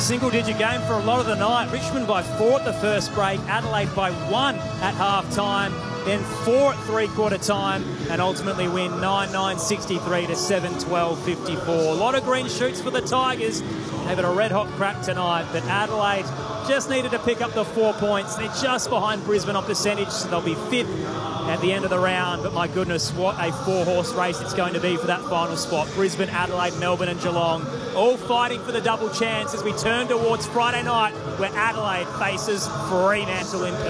single-digit game for a lot of the night. Richmond by 4 at the first break, Adelaide by 1 at half-time, then 4 at three-quarter time, and ultimately win 9-9-63 to 7-12-54. A lot of green shoots for the Tigers. Gave it a red-hot crack tonight, but Adelaide just needed to pick up the 4 points. They're just behind Brisbane on percentage, so they'll be 5th at the end of the round. But my goodness, what a 4-horse race it's going to be for that final spot. Brisbane, Adelaide, Melbourne and Geelong all fighting for the double chance as we turn towards Friday night, where Adelaide faces Fremantle in